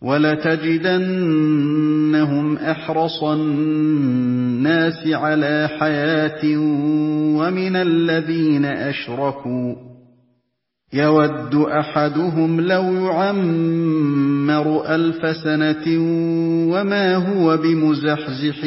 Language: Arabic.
وَلَتَجِدَنَّهُمْ أَحْرَصَ النَّاسِ عَلَىٰ حَيَاةٍ وَمِنَ الَّذِينَ أَشْرَكُوا ۚ يَوَدُّ أَحَدُهُمْ لَوْ يُعَمَّرُ 1000 سَنَةٍ وَمَا هُوَ بِمُزَحْزِحِهِ